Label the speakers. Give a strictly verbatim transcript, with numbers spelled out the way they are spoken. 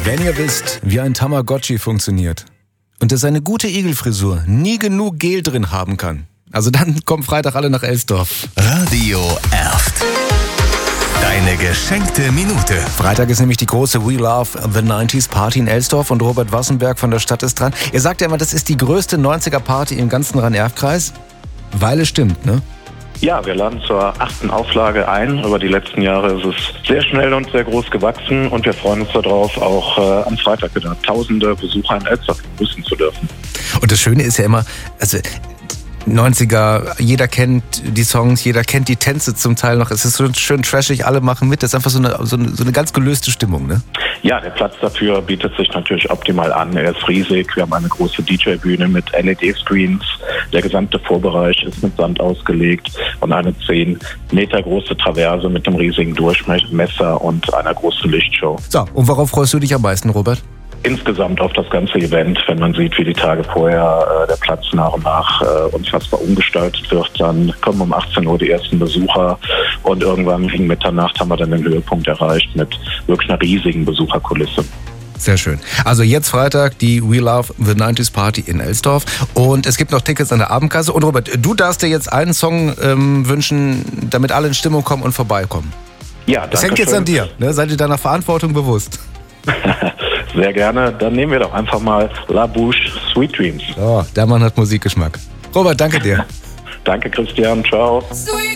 Speaker 1: Wenn ihr wisst, wie ein Tamagotchi funktioniert und dass eine gute Igelfrisur nie genug Gel drin haben kann, also dann kommen Freitag alle nach Elsdorf.
Speaker 2: Radio Erft. Deine geschenkte Minute.
Speaker 1: Freitag ist nämlich die große We Love the neunziger Party in Elsdorf und Robert Wassenberg von der Stadt ist dran. Ihr sagt ja immer, das ist die größte neunziger Party im ganzen Rhein-Erft-Kreis. Weil es stimmt, ne?
Speaker 3: Ja, wir laden zur achten Auflage ein. Über die letzten Jahre ist es sehr schnell und sehr groß gewachsen und wir freuen uns darauf, auch äh, am Freitag wieder tausende Besucher in Elsdorf begrüßen zu dürfen.
Speaker 1: Und das Schöne ist ja immer, also neunziger, jeder kennt die Songs, jeder kennt die Tänze zum Teil noch. Es ist so schön trashig, alle machen mit. Das ist einfach so eine, so eine, so eine ganz gelöste Stimmung, ne?
Speaker 3: Ja, der Platz dafür bietet sich natürlich optimal an. Er ist riesig. Wir haben eine große D J-Bühne mit L E D-Screens. Der gesamte Vorbereich ist mit Sand ausgelegt und eine zehn Meter große Traverse mit einem riesigen Durchmesser und einer großen Lichtshow.
Speaker 1: So, und worauf freust du dich am meisten, Robert?
Speaker 3: Insgesamt auf das ganze Event, wenn man sieht, wie die Tage vorher äh, der Platz nach und nach äh, unfassbar umgestaltet wird, dann kommen um achtzehn Uhr die ersten Besucher und irgendwann gegen Mitternacht haben wir dann den Höhepunkt erreicht mit wirklich einer riesigen Besucherkulisse.
Speaker 1: Sehr schön. Also jetzt Freitag die We Love the neunziger Party in Elsdorf und es gibt noch Tickets an der Abendkasse. Und Robert, du darfst dir jetzt einen Song ähm, wünschen, damit alle in Stimmung kommen und vorbeikommen.
Speaker 3: Ja,
Speaker 1: das hängt jetzt an dir, ne? Seid ihr deiner Verantwortung bewusst?
Speaker 3: Sehr gerne. Dann nehmen wir doch einfach mal La Bouche, Sweet Dreams.
Speaker 1: Oh, der Mann hat Musikgeschmack. Robert, danke dir.
Speaker 3: Danke, Christian. Ciao.